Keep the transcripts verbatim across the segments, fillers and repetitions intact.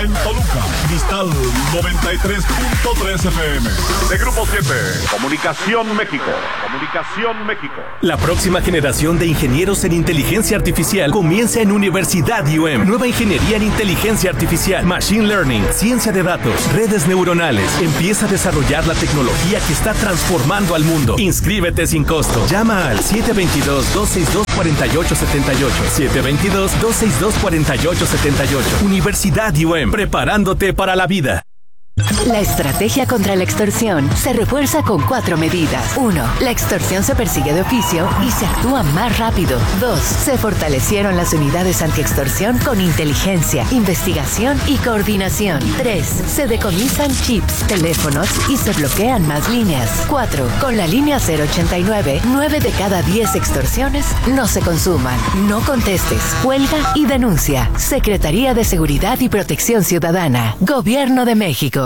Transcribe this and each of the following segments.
en Toluca, Cristal noventa y tres punto tres F M. De Grupo siete, Comunicación México. Comunicación México. La próxima generación de ingenieros en inteligencia artificial comienza en Universidad U M. Nueva ingeniería en inteligencia artificial, machine learning, ciencia de datos, redes neuronales. Empieza a desarrollar la tecnología que está transformando al mundo. Inscríbete sin costo. Llama al siete dos dos, dos seis dos, cuatro ocho siete ocho. siete dos dos, dos seis dos, cuatro ocho siete ocho. Universidad U M. Preparándote para la vida. La estrategia contra la extorsión se refuerza con cuatro medidas. Uno, la extorsión se persigue de oficio y se actúa más rápido. Dos, se fortalecieron las unidades antiextorsión con inteligencia, investigación y coordinación. Tres, se decomisan chips, teléfonos y se bloquean más líneas. Cuatro, con la línea cero ochenta y nueve, nueve de cada diez extorsiones no se consuman. No contestes, cuelga y denuncia. Secretaría de Seguridad y Protección Ciudadana, Gobierno de México.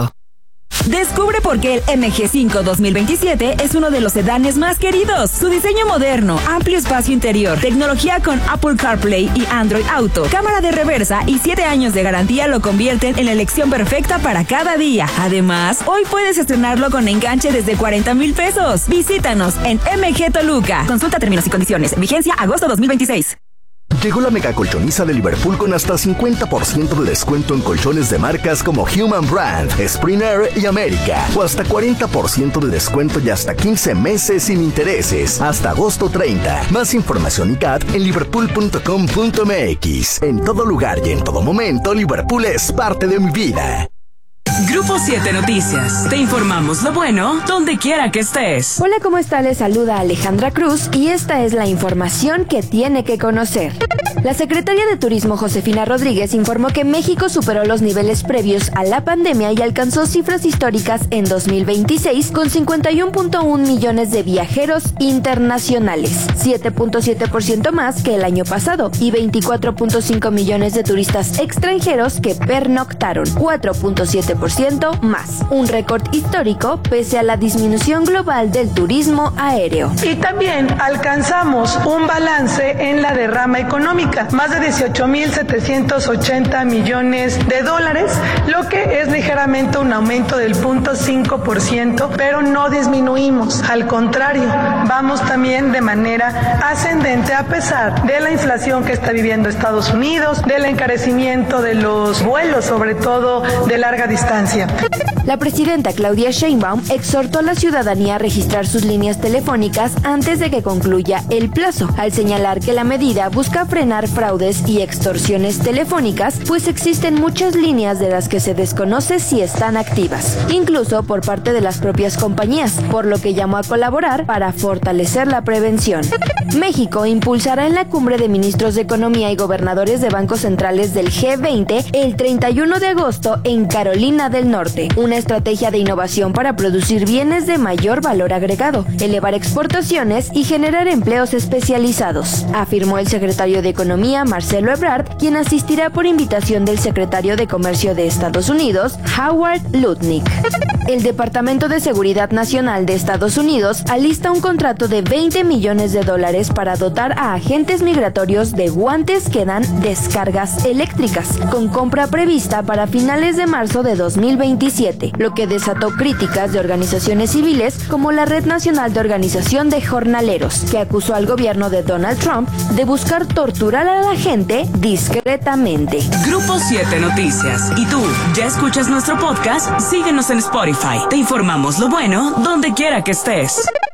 Descubre por qué el M G cinco dos mil veintisiete es uno de los sedanes más queridos. Su diseño moderno, amplio espacio interior, tecnología con Apple CarPlay y Android Auto, cámara de reversa y siete años de garantía lo convierten en la elección perfecta para cada día. Además, hoy puedes estrenarlo con enganche desde cuarenta mil pesos. Visítanos en M G Toluca. Consulta términos y condiciones. Vigencia agosto dos mil veintiséis. Llegó la mega colchoniza de Liverpool con hasta cincuenta por ciento de descuento en colchones de marcas como Human Brand, Springer y América. O hasta cuarenta por ciento de descuento y hasta quince meses sin intereses. Hasta agosto treinta. Más información y C A T en liverpool punto com punto m x. En todo lugar y en todo momento, Liverpool es parte de mi vida. Grupo siete Noticias. Te informamos lo bueno donde quiera que estés. Hola, ¿cómo está? Les saluda Alejandra Cruz y esta es la información que tiene que conocer. La secretaria de Turismo, Josefina Rodríguez, informó que México superó los niveles previos a la pandemia y alcanzó cifras históricas en dos mil veintiséis con cincuenta y uno punto uno millones de viajeros internacionales, siete punto siete por ciento más que el año pasado, y veinticuatro punto cinco millones de turistas extranjeros que pernoctaron, cuatro punto siete por ciento más, un récord histórico pese a la disminución global del turismo aéreo. Y también alcanzamos un balance en la derrama económica, más de dieciocho mil setecientos ochenta millones de dólares, lo que es ligeramente un aumento del cero punto cinco por ciento, pero no disminuimos, al contrario, vamos también de manera ascendente a pesar de la inflación que está viviendo Estados Unidos, del encarecimiento de los vuelos, sobre todo de larga distancia. La presidenta Claudia Sheinbaum exhortó a la ciudadanía a registrar sus líneas telefónicas antes de que concluya el plazo, al señalar que la medida busca frenar fraudes y extorsiones telefónicas, pues existen muchas líneas de las que se desconoce si están activas, incluso por parte de las propias compañías, por lo que llamó a colaborar para fortalecer la prevención. México impulsará en la cumbre de ministros de Economía y gobernadores de bancos centrales del G veinte el treinta y uno de agosto en Carolina del Norte, una estrategia de innovación para producir bienes de mayor valor agregado, elevar exportaciones y generar empleos especializados, afirmó el secretario de Economía Marcelo Ebrard, quien asistirá por invitación del secretario de Comercio de Estados Unidos, Howard Lutnick. El Departamento de Seguridad Nacional de Estados Unidos alista un contrato de veinte millones de dólares para dotar a agentes migratorios de guantes que dan descargas eléctricas, con compra prevista para finales de marzo de dos mil veintisiete, lo que desató críticas de organizaciones civiles como la Red Nacional de Organización de Jornaleros, que acusó al gobierno de Donald Trump de buscar torturar a la gente discretamente. Grupo siete Noticias. ¿Y tú, ya escuchas nuestro podcast? Síguenos en Spotify. Te informamos lo bueno donde quiera que estés.